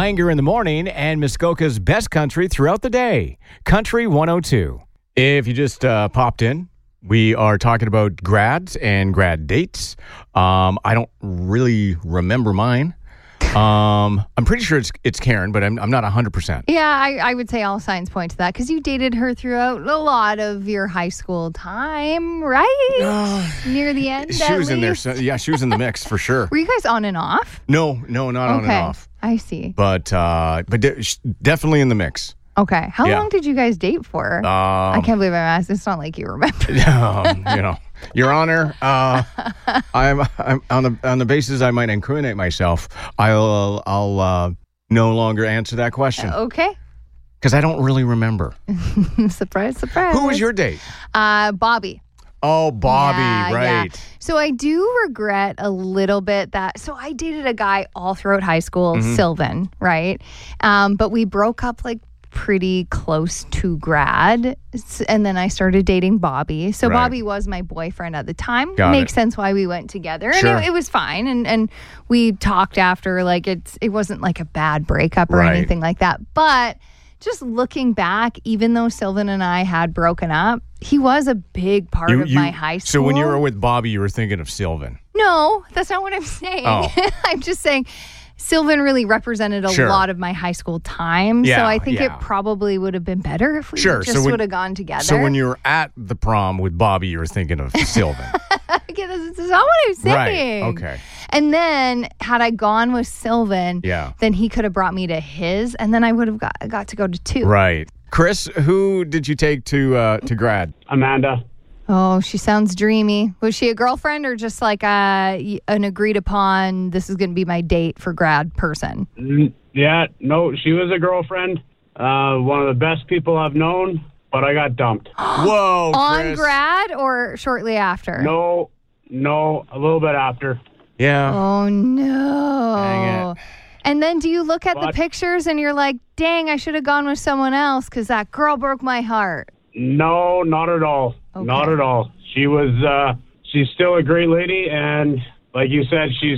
Langer in the morning and Muskoka's best country throughout the day. Country 102. If you just popped in, we are talking about grads and grad dates. I don't really remember mine. I'm pretty sure it's Karen, but I'm not 100%. Yeah, I would say all signs point to that because you dated her throughout a lot of your high school time, right? Near the end, She was in there. So, yeah, she was in the mix for sure. Were you guys on and off? No, not on and off. I see. But definitely in the mix. Okay. How long did you guys date for? I can't believe I'm asking. It's not like you remember. Your Honor, I'm on the basis I might incriminate myself. I'll no longer answer that question. Okay. Because I don't really remember. Surprise, surprise. Who was your date? Bobby. Oh, Bobby, right. Yeah. So I do regret a little bit that. So I dated a guy all throughout high school, Sylvan, right? But we broke up like pretty close to grad, and then I started dating Bobby. So Bobby was my boyfriend at the time. Makes sense why we went together, and it was fine. And we talked after, like it wasn't like a bad breakup or anything like that. But just looking back, even though Sylvan and I had broken up, he was a big part of my high school. So when you were with Bobby, you were thinking of Sylvan? No, that's not what I'm saying. Oh. I'm just saying Sylvan really represented a lot of my high school time. So I think it probably would have been better if we would have gone together. So when you were at the prom with Bobby, you were thinking of Sylvan. This is not what I'm saying. Right, okay. And then had I gone with Sylvan, then he could have brought me to his, and then I would have got to go to two. Right. Chris, who did you take to grad? Amanda. Oh, she sounds dreamy. Was she a girlfriend or just like an agreed upon, this is going to be my date for grad person? Yeah, no, she was a girlfriend. One of the best people I've known, but I got dumped. Whoa, Chris. On grad or shortly after? No, a little bit after. Yeah. Oh, no. Dang it. And then do you look at the pictures and you're like, dang, I should have gone with someone else because that girl broke my heart? No, not at all. Okay. Not at all. She's still a great lady, and like you said, she's